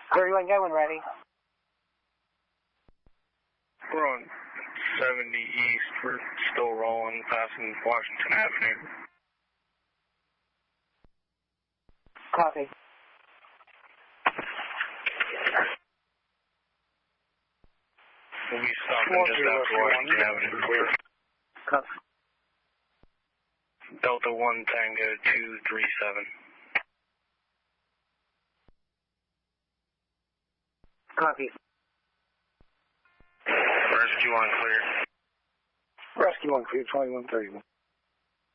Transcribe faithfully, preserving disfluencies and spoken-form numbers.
thirty-one going, ready. We're on seventy East. We're still rolling, passing Washington Avenue. Copy. We'll be stopping just after Washington Avenue. Clear. Copy. Delta one Tango two three seven. Copy. Rescue one clear. Rescue one clear, twenty-one thirty-one.